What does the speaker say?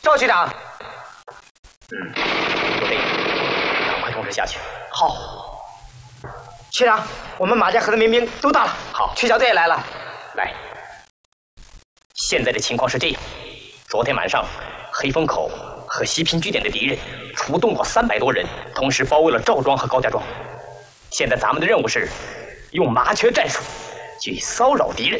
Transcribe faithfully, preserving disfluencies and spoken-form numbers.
赵局长。 嗯，就这个，赶快通知下去。 好。区长，我们马家河的民兵都到了。 好， 区小队也来了。 来，现在的情况是这样：昨天晚上，黑风口和西平据点的敌人出动了三百多人，同时包围了赵庄和高家庄。现在咱们的任务是用麻雀战术去骚扰敌人。